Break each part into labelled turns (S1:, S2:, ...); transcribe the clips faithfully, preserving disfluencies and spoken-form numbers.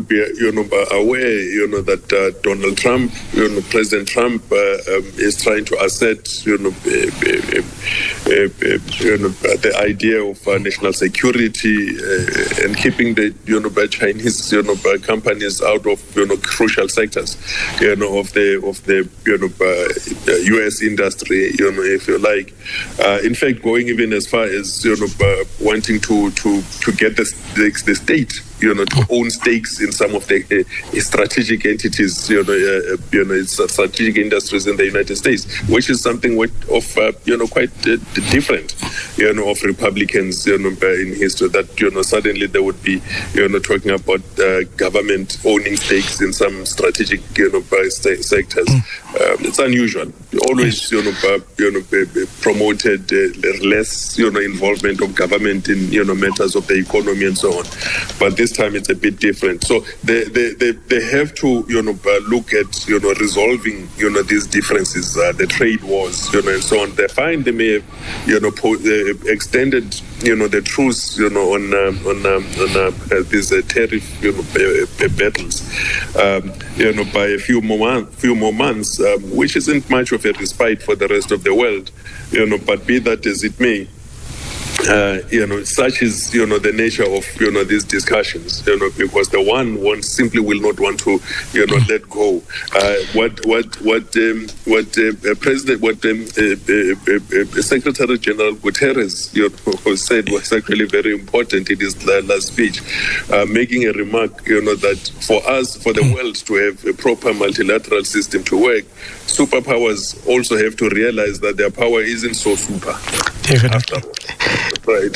S1: be, you know, aware, you know, that uh, Donald Trump, you know, President Trump uh, um, is trying to assert, you know, uh, uh, uh, uh, you know, the idea of uh, national security uh, and keeping the, you know, Chinese, you know, companies out of, you know, crucial sectors, you know, of the of the, you know, uh, U S industry, you know, if you like. Uh, in fact, going even as far as, you know, uh, wanting to to to get the the, the state, you know, to own stakes in some of the uh, strategic entities, you know, uh, you know, it's, uh, strategic industries in the United States, which is something which of, uh, you know, quite uh, different, you know, of Republicans, you know, in history, that, you know, suddenly they would be, you know, talking about uh, government owning stakes in some strategic, you know, st- sectors. Um, it's unusual. Always, you know, uh, you know, uh, promoted uh, less, you know, involvement of government in, you know, matters of the economy and so on. But this time it's a bit different. So they they, they, they have to, you know, uh, look at, you know, resolving, you know, these differences, uh, the trade wars, you know, and so on. They find they may have, you know, po- uh, extended, you know, the truce, you know, on um, on um, on uh, uh, these uh, tariff, you know, uh, uh, battles, um, you know, by a few more months, few more months, um, which isn't much of a respite for the rest of the world, you know. But be that as it may, Uh, you know, such is, you know, the nature of, you know, these discussions, you know, because the one one simply will not want to, you know, let go. Uh, what what what um, what uh, President, what um, uh, uh, uh, Secretary General Guterres, you know, said was actually very important in his last speech, uh, making a remark, you know, that for us, for the world to have a proper multilateral system to work, superpowers also have to realize that their power isn't so super.
S2: Definitely.
S1: Right.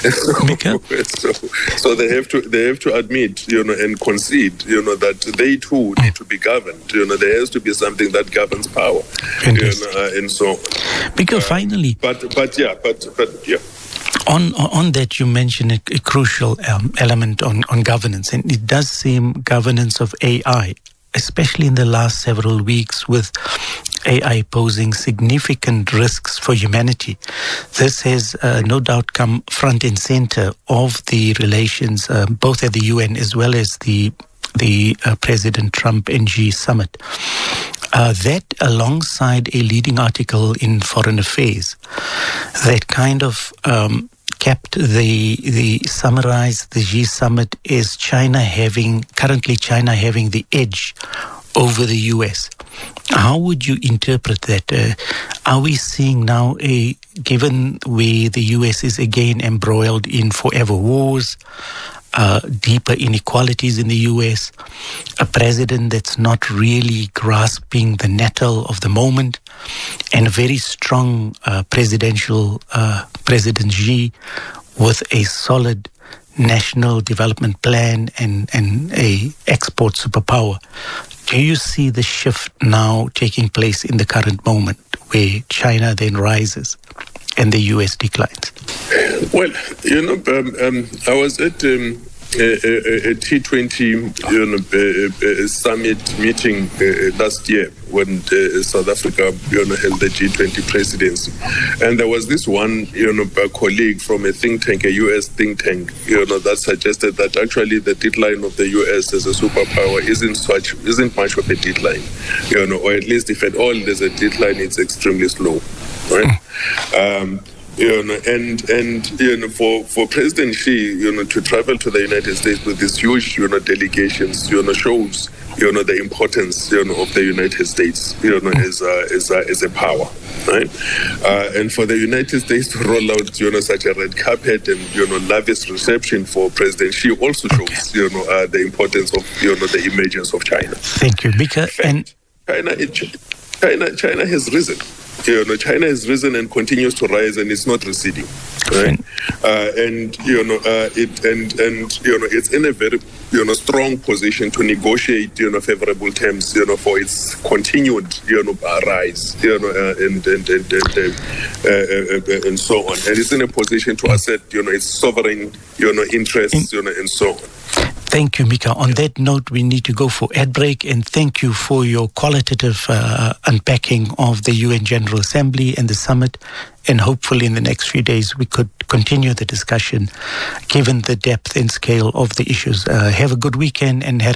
S1: so, so they have to they have to admit, you know, and concede, you know, that they too need to be governed. You know, there has to be something that governs power. You know, uh, and so.
S2: Because uh, finally.
S1: But but yeah, but but yeah.
S2: On on that, you mentioned a, a crucial um, element on, on governance, and it does seem governance of A I, especially in the last several weeks, with A I posing significant risks for humanity. This has uh, no doubt come front and center of the relations, uh, both at the U N as well as the the uh, President Trump and Xi summit. Uh, that, alongside a leading article in Foreign Affairs, that kind of um, kept the the summarized the Xi summit as China having currently China having the edge over the U S. How would you interpret that? Uh, are we seeing now a, given where the U S is again embroiled in forever wars, uh, deeper inequalities in the U S, a president that's not really grasping the nettle of the moment, and a very strong uh, presidential uh, President Xi with a solid national development plan and, and a export superpower? Do you see the shift now taking place in the current moment where China then rises and the U S declines?
S1: Well, you know, um, um, I was at um, a, a, a T twenty you know, a, a summit meeting uh, last year when uh, South Africa you know, held the G twenty presidency. And there was this one you know, a colleague from a think tank, a U S think tank, you know, that suggested that actually the decline of the U S as a superpower isn't such, isn't much of a decline, you know, or at least if at all there's a decline, it's extremely slow, right? Um, You know, and and you know, for, for President Xi, you know, to travel to the United States with these huge, you know, delegations, you know, shows, you know, the importance, you know, of the United States, you know, as a as a, as a power, right? Uh, and for the United States to roll out, you know, such a red carpet and you know, lavish reception for President Xi also shows, you know, uh, the importance of you know the emergence of China.
S2: Thank you, Mika. And
S1: China, China, China has risen. You know, China has risen and continues to rise, and it's not receding, right? Uh, and you know, uh, it and and you know, it's in a very you know strong position to negotiate you know favorable terms you know for its continued you know uh, rise, you know, uh, and and and and, uh, uh, uh, and so on. And it's in a position to assert you know its sovereign you know interests, you know, and so on.
S2: Thank you, Mika. On that note, we need to go for ad break, and thank you for your qualitative uh, unpacking of the U N General Assembly and the summit. And hopefully in the next few days, we could continue the discussion given the depth and scale of the issues. Uh, have a good weekend, and